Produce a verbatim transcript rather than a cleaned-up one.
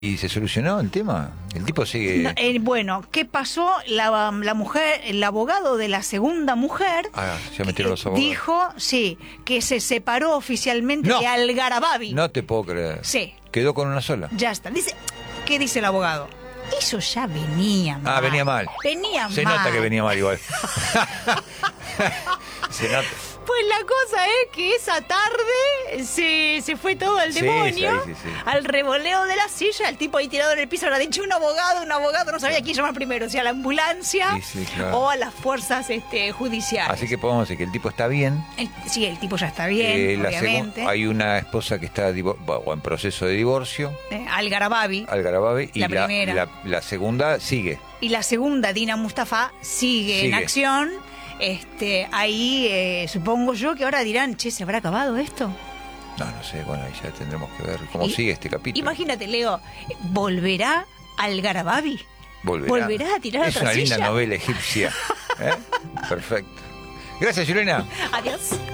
¿Y se solucionó el tema? El tipo sigue... No, eh, bueno, ¿qué pasó? La, la mujer, el abogado de la segunda mujer... Ah, se metieron los abogados. Dijo, sí, que se separó oficialmente No. de Algarababi. No te puedo creer. Sí. Quedó con una sola. Ya está. Dice, ¿qué dice el abogado? Eso ya venía mal. Ah, venía mal. Venía Se mal. nota que venía mal igual. Se nota. Pues la cosa es que esa tarde se, se fue todo al Sí, demonio, sí, sí, sí. al revoleo de la silla, el tipo ahí tirado en el piso habrá dicho un abogado, un abogado, no sabía a quién llamar primero, si a la ambulancia Sí, sí, claro. o a las fuerzas este, judiciales. Así que podemos decir que el tipo está bien. El- sí, el tipo ya está bien, Eh, la obviamente. segun- hay una esposa que está divor- o en proceso de divorcio, Eh, Algarababi. Algarababi, y La la, primera. la, la segunda sigue. Y la segunda, Dina Mustafa, sigue, en Sigue. acción. Este, ahí eh, supongo yo que ahora dirán, che, ¿se habrá acabado esto? No, no sé, bueno, ahí ya tendremos que ver cómo Y- sigue este capítulo. Imagínate, Leo, ¿volverá Algarababi? Volverá. ¿Volverá a tirar Es otra una linda silla? novela egipcia. ¿Eh? Perfecto. Gracias, Yurena. Adiós.